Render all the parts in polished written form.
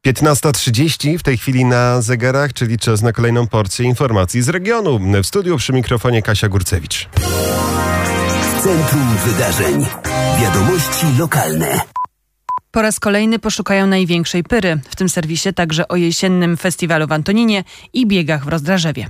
15:30 w tej chwili na zegarach, czyli czas na kolejną porcję informacji z regionu. W studiu przy mikrofonie Kasia Górcewicz. Centrum Wydarzeń. Wiadomości lokalne. Po raz kolejny poszukają największej pyry. W tym serwisie także o jesiennym festiwalu w Antoninie i biegach w Rozdrażewie.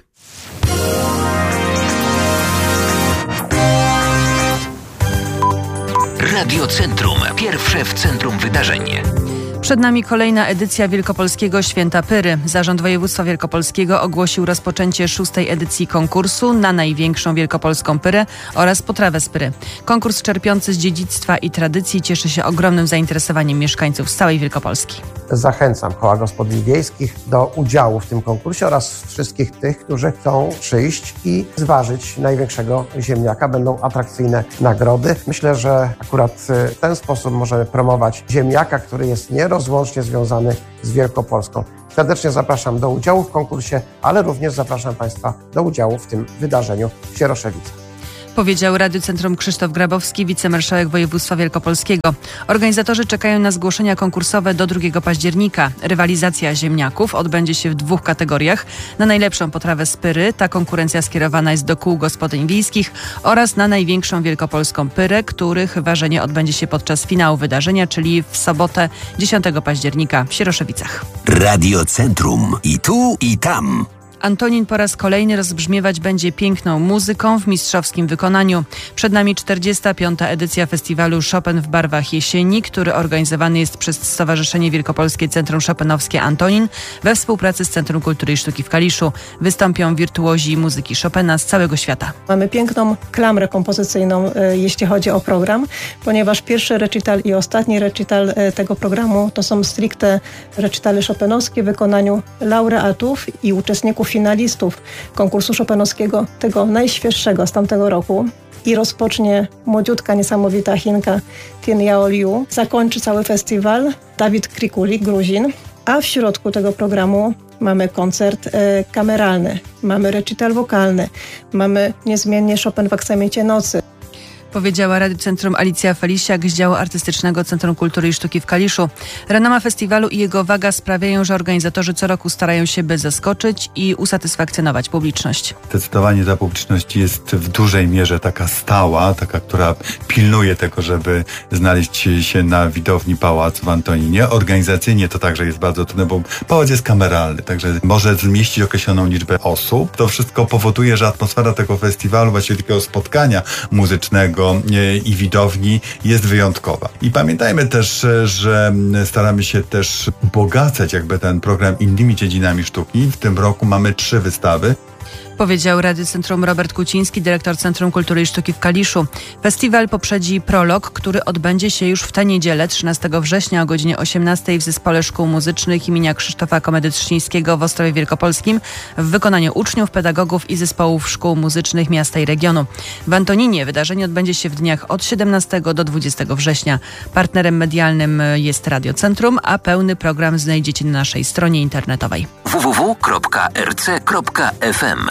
Radio Centrum. Pierwsze w centrum wydarzeń. Przed nami kolejna edycja Wielkopolskiego Święta Pyry. Zarząd Województwa Wielkopolskiego ogłosił rozpoczęcie 6. edycji konkursu na największą wielkopolską pyrę oraz potrawę z pyry. Konkurs czerpiący z dziedzictwa i tradycji cieszy się ogromnym zainteresowaniem mieszkańców z całej Wielkopolski. Zachęcam koła gospodyń wiejskich do udziału w tym konkursie oraz wszystkich tych, którzy chcą przyjść i zważyć największego ziemniaka. Będą atrakcyjne nagrody. Myślę, że akurat w ten sposób możemy promować ziemniaka, który jest nierozłącznie związany z Wielkopolską. Serdecznie zapraszam do udziału w konkursie, ale również zapraszam Państwa do udziału w tym wydarzeniu w Sieroszewicy. Powiedział Radiu Centrum Krzysztof Grabowski, wicemarszałek województwa wielkopolskiego. Organizatorzy czekają na zgłoszenia konkursowe do 2 października. Rywalizacja ziemniaków odbędzie się w 2 kategoriach. Na najlepszą potrawę z pyry, ta konkurencja skierowana jest do kół gospodyń wiejskich, oraz na największą wielkopolską pyrę, których ważenie odbędzie się podczas finału wydarzenia, czyli w sobotę 10 października w Sieroszewicach. Radio Centrum. I tu, i tam. Antonin po raz kolejny rozbrzmiewać będzie piękną muzyką w mistrzowskim wykonaniu. Przed nami 45. edycja festiwalu Chopin w barwach jesieni, który organizowany jest przez Stowarzyszenie Wielkopolskie Centrum Chopinowskie Antonin we współpracy z Centrum Kultury i Sztuki w Kaliszu. Wystąpią wirtuozi muzyki Chopina z całego świata. Mamy piękną klamrę kompozycyjną, jeśli chodzi o program, ponieważ pierwszy recital i ostatni recital tego programu to są stricte recitale chopinowskie w wykonaniu laureatów i uczestników finalistów konkursu chopinowskiego, tego najświeższego z tamtego roku. I rozpocznie młodziutka, niesamowita Chinka Tin Yao Liu. Zakończy cały festiwal Dawid Krikulik, Gruzin. A w środku tego programu mamy koncert kameralny, mamy recital wokalny, mamy niezmiennie Chopin w aksamicie nocy. Powiedziała Radiu Centrum Alicja Felisiak z działu artystycznego Centrum Kultury i Sztuki w Kaliszu. Renoma festiwalu i jego waga sprawiają, że organizatorzy co roku starają się, by zaskoczyć i usatysfakcjonować publiczność. Zdecydowanie ta publiczność jest w dużej mierze taka stała, taka, która pilnuje tego, żeby znaleźć się na widowni pałacu w Antoninie. Organizacyjnie to także jest bardzo trudne, bo pałac jest kameralny, także może zmieścić określoną liczbę osób. To wszystko powoduje, że atmosfera tego festiwalu, właściwie takiego spotkania muzycznego i widowni jest wyjątkowa. I pamiętajmy też, że staramy się też ubogacać jakby ten program innymi dziedzinami sztuki. W tym roku mamy 3 wystawy. Powiedział Radiu Centrum Robert Kuciński, dyrektor Centrum Kultury i Sztuki w Kaliszu. Festiwal poprzedzi prolog, który odbędzie się już w tę niedzielę, 13 września o godzinie 18 w Zespole Szkół Muzycznych imienia Krzysztofa Komedy-Trzcińskiego w Ostrowie Wielkopolskim w wykonaniu uczniów, pedagogów i zespołów szkół muzycznych miasta i regionu. W Antoninie wydarzenie odbędzie się w dniach od 17 do 20 września. Partnerem medialnym jest Radio Centrum, a pełny program znajdziecie na naszej stronie internetowej. www.rc.fm.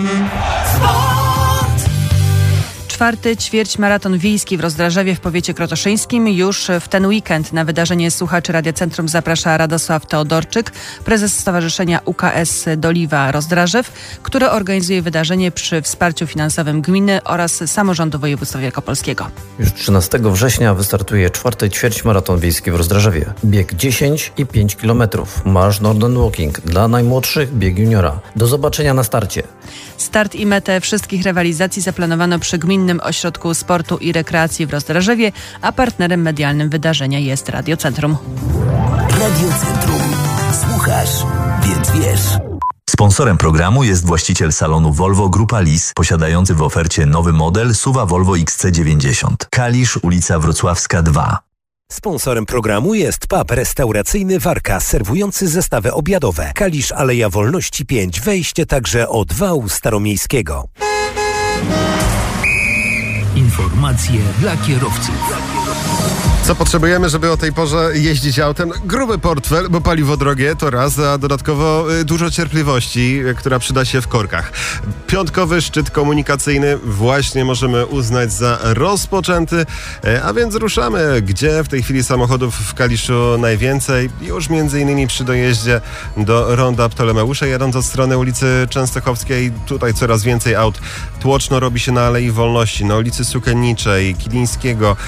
4. ćwierćmaraton wiejski w Rozdrażewie w powiecie krotoszyńskim. Już w ten weekend na wydarzenie słuchaczy Radia Centrum zaprasza Radosław Teodorczyk, prezes Stowarzyszenia UKS Doliwa Rozdrażew, które organizuje wydarzenie przy wsparciu finansowym gminy oraz samorządu województwa wielkopolskiego. Już 13 września wystartuje 4. ćwierćmaraton wiejski w Rozdrażewie. Bieg 10 i 5 km. Marsz Northern Walking dla najmłodszych, bieg juniora. Do zobaczenia na starcie. Start i metę wszystkich rywalizacji zaplanowano przy Gminnym Ośrodku Sportu i Rekreacji w Rozdrażewie, a partnerem medialnym wydarzenia jest Radio Centrum. Radio Centrum. Słuchasz, więc wiesz. Sponsorem programu jest właściciel salonu Volvo Grupa Lis, posiadający w ofercie nowy model SUV Volvo XC90. Kalisz, ulica Wrocławska 2. Sponsorem programu jest pub restauracyjny Warka, serwujący zestawy obiadowe. Kalisz, Aleja Wolności 5, wejście także od wału staromiejskiego. Informacje dla kierowców. Co potrzebujemy, żeby o tej porze jeździć autem? Gruby portfel, bo paliwo drogie to raz, a dodatkowo dużo cierpliwości, która przyda się w korkach. Piątkowy szczyt komunikacyjny właśnie możemy uznać za rozpoczęty, a więc ruszamy. Gdzie w tej chwili samochodów w Kaliszu najwięcej? Już m.in. przy dojeździe do ronda Ptolemeusza, jadąc od strony ulicy Częstochowskiej. Tutaj coraz więcej aut. Tłoczno robi się na Alei Wolności, na ulicy Sukenniczej, Kilińskiego.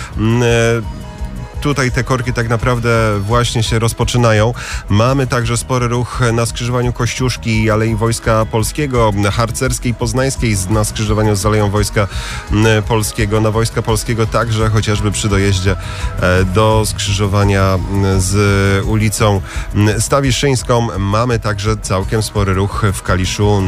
Tutaj te korki tak naprawdę właśnie się rozpoczynają. Mamy także spory ruch na skrzyżowaniu Kościuszki i Alei Wojska Polskiego, Harcerskiej, Poznańskiej na skrzyżowaniu z Aleją Wojska Polskiego. Na Wojska Polskiego także chociażby przy dojeździe do skrzyżowania z ulicą Stawiszyńską. Mamy także całkiem spory ruch w Kaliszu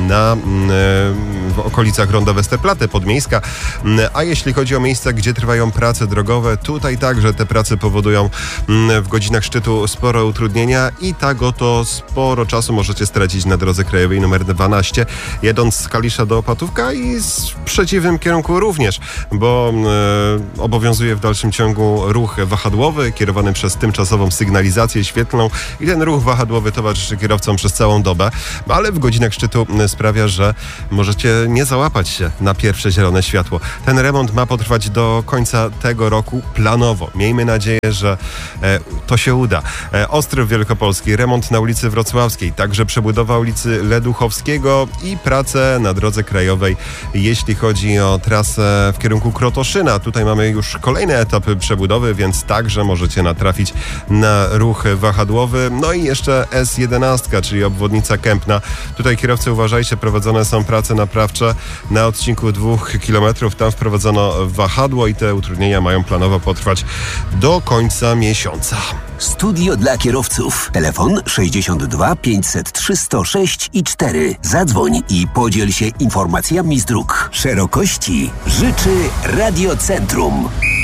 w okolicach ronda Westerplatte, Podmiejska. A jeśli chodzi o miejsca, gdzie trwają prace drogowe, tutaj także te prace powodują w godzinach szczytu spore utrudnienia i tak oto sporo czasu możecie stracić na drodze krajowej nr 12, jedąc z Kalisza do Opatówka i w przeciwnym kierunku również, bo obowiązuje w dalszym ciągu ruch wahadłowy kierowany przez tymczasową sygnalizację świetlną i ten ruch wahadłowy towarzyszy kierowcom przez całą dobę, ale w godzinach szczytu sprawia, że możecie nie załapać się na pierwsze zielone światło. Ten remont ma potrwać do końca tego roku planowo. Miejmy nadzieję, że to się uda. Ostryw Wielkopolski, remont na ulicy Wrocławskiej, także przebudowa ulicy Leduchowskiego i prace na drodze krajowej, jeśli chodzi o trasę w kierunku Krotoszyna. Tutaj mamy już kolejny etap przebudowy, więc także możecie natrafić na ruch wahadłowy. No i jeszcze S11, czyli obwodnica Kępna. Tutaj kierowcy uważajcie, prowadzone są prace naprawcze na odcinku 2 km. Tam wprowadzono wahadło i te utrudnienia mają planowo potrwać do końca miesiąca. Studio dla kierowców. Telefon 62 503 106 i 4. Zadzwoń i podziel się informacjami z dróg. Szerokości życzy Radiocentrum.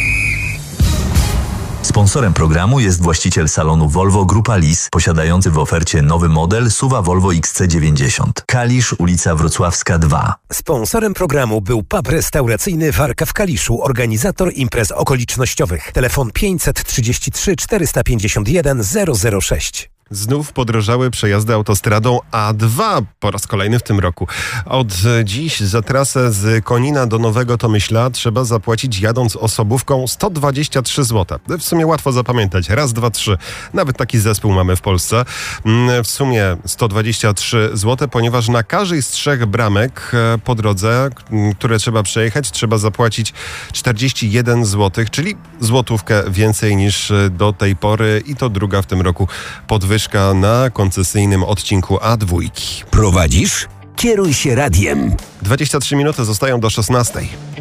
Sponsorem programu jest właściciel salonu Volvo Grupa Lis, posiadający w ofercie nowy model SUV Volvo XC90. Kalisz, ulica Wrocławska 2. Sponsorem programu był pub restauracyjny Warka w Kaliszu, organizator imprez okolicznościowych. Telefon 533 451 006. Znów podrożały przejazdy autostradą A2 po raz kolejny w tym roku. Od dziś za trasę z Konina do Nowego Tomyśla trzeba zapłacić jadąc osobówką 123 zł. W sumie łatwo zapamiętać. Raz, dwa, trzy. Nawet taki zespół mamy w Polsce. W sumie 123 zł, ponieważ na każdej z 3 bramek po drodze, które trzeba przejechać, trzeba zapłacić 41 zł, czyli złotówkę więcej niż do tej pory i to druga w tym roku podwyżka na koncesyjnym odcinku A2. Prowadzisz? Kieruj się radiem. 23 minuty zostają do 16.